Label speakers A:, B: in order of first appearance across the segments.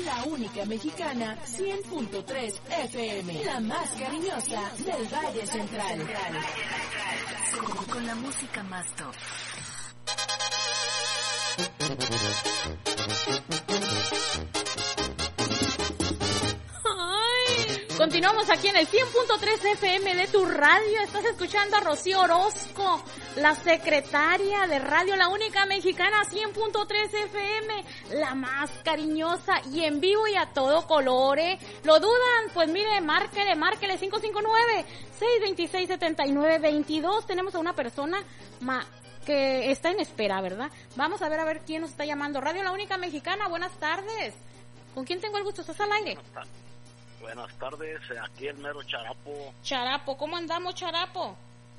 A: La única mexicana, 100.3 FM. La más cariñosa del Valle Central.
B: Con la música más top.
C: Continuamos aquí en el 100.3 FM de tu radio. Estás escuchando a Rocío Orozco, la secretaria de radio, la única mexicana, 100.3 FM, la más cariñosa y en vivo y a todo color, ¿eh? ¿Lo dudan? Pues mire, márquele 559-626-7922. Tenemos a una persona que está en espera, ¿verdad? Vamos a ver quién nos está llamando. Radio La Única Mexicana, buenas tardes. ¿Con quién tengo el gusto? ¿Estás al aire?
D: Buenas tardes, aquí el mero Charapo.
C: Charapo, ¿cómo andamos, Charapo?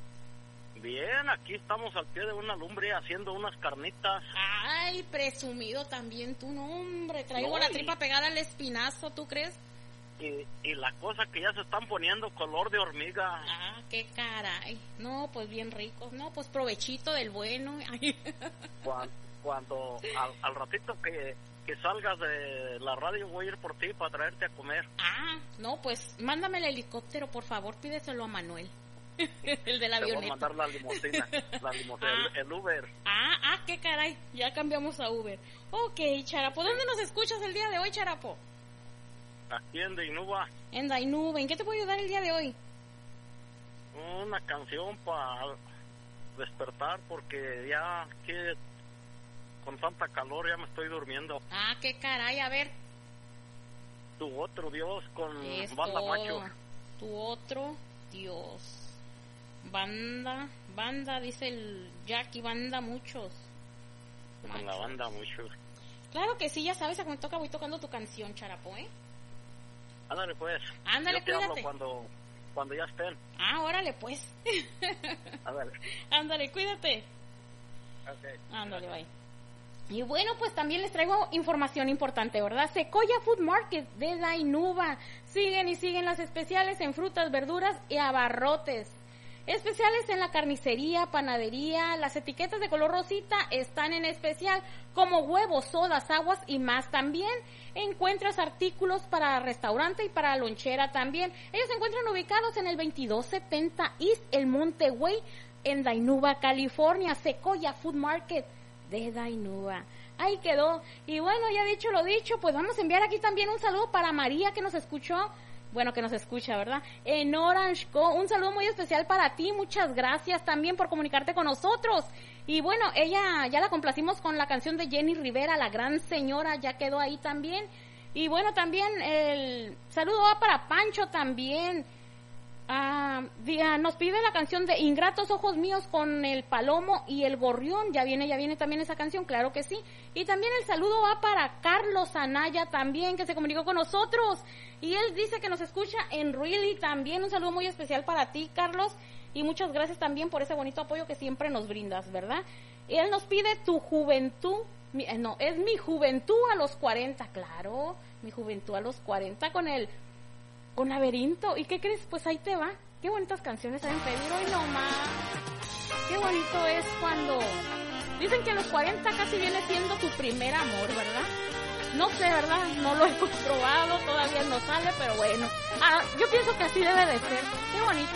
D: Bien, aquí estamos al pie de una lumbre haciendo unas carnitas.
C: Ay, presumido también tú, no, hombre, traigo la tripa pegada al espinazo, ¿tú crees?
D: Y la cosa que ya se están poniendo color de hormiga.
C: Ah, qué caray. No, pues bien ricos, no, pues provechito del bueno.
D: Cuando al ratito que salgas de la radio voy a ir por ti para traerte a comer.
C: Ah, no, pues mándame el helicóptero, por favor, pídeselo a Manuel. El de la avioneta.
D: Te voy a mandar la limusina, el Uber.
C: Ah, qué caray, ya cambiamos a Uber. Ok, Charapo, ¿dónde nos escuchas el día de hoy, Charapo?
D: Aquí en Dainuba.
C: En Dainuba, ¿en qué te puedo ayudar el día de hoy?
D: Una canción para despertar porque ya que con tanta calor ya me estoy durmiendo.
C: Ah, qué caray, a ver.
D: Tu otro Dios con Banda Macho.
C: Tu otro Dios. Banda, dice el Jackie, banda muchos.
D: Con la banda muchos.
C: Claro que sí, ya sabes, a que me toca voy tocando tu canción, Charapo, ¿eh?
D: Ándale pues.
C: Ándale,
D: yo te
C: cuídate.
D: Hablo cuando ya estén.
C: Ah, órale pues. Ándale, cuídate.
D: Okay.
C: Ándale, bye. Y bueno, pues también les traigo información importante, ¿verdad? Sequoia Food Market de Dainuba. Siguen las especiales en frutas, verduras y abarrotes. Especiales en la carnicería, panadería. Las etiquetas de color rosita están en especial, como huevos, sodas, aguas y más también. Encuentras artículos para restaurante y para lonchera también. Ellos se encuentran ubicados en el 2270 East El Monte Way, en Dainuba, California. Sequoia Food Market de Dainuba. Ahí quedó. Y bueno, ya dicho lo dicho, pues vamos a enviar aquí también un saludo para María, que nos escuchó. Bueno, que nos escucha, ¿verdad? En Orange Co. Un saludo muy especial para ti. Muchas gracias también por comunicarte con nosotros. Y bueno, ella ya la complacimos con la canción de Jenny Rivera, La Gran Señora, ya quedó ahí también. Y bueno, también el saludo va para Pancho también. Nos pide la canción de Ingratos Ojos Míos con el Palomo y el Gorrión. Ya viene también esa canción, claro que sí. Y también el saludo va para Carlos Anaya también, que se comunicó con nosotros. Y él dice que nos escucha en Really también. Un saludo muy especial para ti, Carlos. Y muchas gracias también por ese bonito apoyo que siempre nos brindas, ¿verdad? Y él nos pide Tu Juventud. Es Mi Juventud a los 40, claro. Mi Juventud a los 40 con Laberinto. ¿Y qué crees? Pues ahí te va. Qué bonitas canciones hay en pedir hoy nomás. Qué bonito es cuando dicen que a los 40 casi viene siendo tu primer amor, ¿verdad? No sé, ¿verdad? No lo he comprobado, todavía no sale, pero bueno. Yo pienso que así debe de ser. Qué bonito.